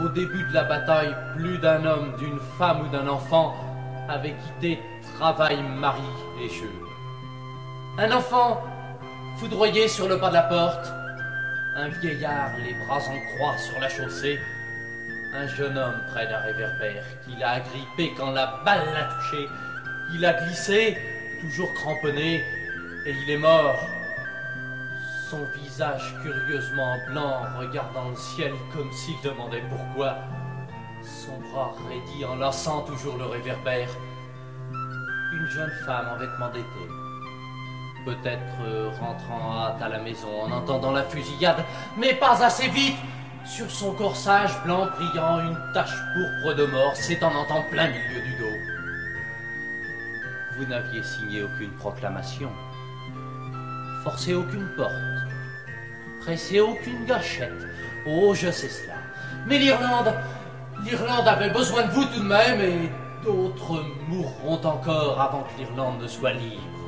Au début de la bataille, plus d'un homme, d'une femme ou d'un enfant avait quitté travail, mari et jeu. Un enfant foudroyé sur le pas de la porte, un vieillard les bras en croix sur la chaussée, un jeune homme près d'un réverbère qui l'a agrippé quand la balle l'a touché. Il a glissé, toujours cramponné, et il est mort. Son visage curieusement blanc, regardant le ciel comme s'il demandait pourquoi. Son bras raidi, enlaçant toujours le réverbère. Une jeune femme en vêtements d'été. Peut-être rentrant en hâte à la maison en entendant la fusillade, mais pas assez vite. Sur son corsage blanc brillant, une tache pourpre de mort s'étendant en plein milieu du dos. Vous n'aviez signé aucune proclamation, forcé aucune porte, pressé aucune gâchette. Oh, je sais cela. Mais l'Irlande avait besoin de vous tout de même, et d'autres mourront encore avant que l'Irlande ne soit libre.